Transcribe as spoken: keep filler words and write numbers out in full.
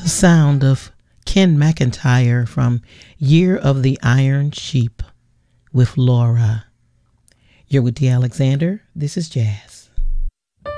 sound of Ken McIntyre from Year of the Iron Sheep with Laura. You're with D. Alexander. This is Jazz.